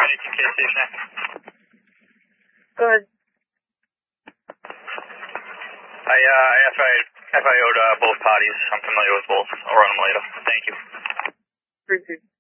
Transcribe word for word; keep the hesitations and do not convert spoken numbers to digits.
ninety-two K station. Go ahead. I, uh, F I, F I O'd uh, both parties. I'm familiar with both. I'll run them later. Thank you. Three two.